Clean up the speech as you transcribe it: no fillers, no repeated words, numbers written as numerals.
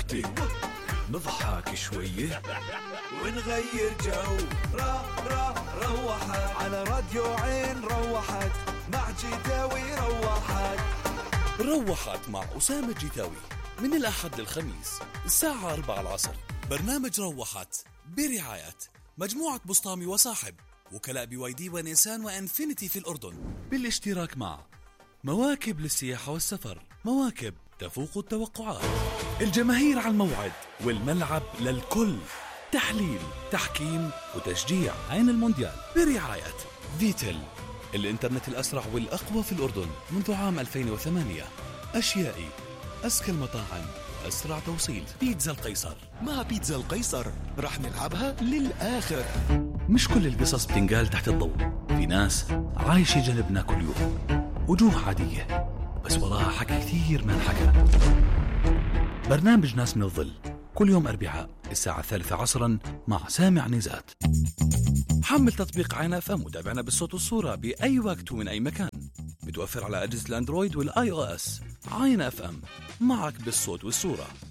وقتي نضحك شوية ونغير جو. روحت على راديو عين روحت مع جيتاوي روحت مع أسامة جيتاوي من الأحد للخميس الساعة 4 العصر. برنامج روحت برعاية مجموعة بسطامي وصاحب، وكلاء BYD ونيسان وإنفينيتي في الأردن، بالاشتراك مع مواكب للسياحة والسفر، مواكب تفوق التوقعات. الجماهير على الموعد والملعب للكل، تحليل، تحكيم وتشجيع. عين المونديال برعاية فيتل، الإنترنت الأسرع والأقوى في الأردن منذ عام 2008. أشيائي، أزكى المطاعم، أسرع توصيل. بيتزا القيصر، مع بيتزا القيصر رح نلعبها للآخر. مش كل القصص بتنقال تحت الضوء، في ناس عايشة جنبنا كل يوم، وجوه عادية بس وراها حكي كثير ما انحكى. برنامج ناس من الظل كل يوم أربعاء الساعة 3 عصرا مع سامع نزات. حمل تطبيق عين FM وتابعنا بالصوت والصورة بأي وقت ومن أي مكان. متوفر على أجهزة الأندرويد والآي أو إس. عين FM، معك بالصوت والصورة.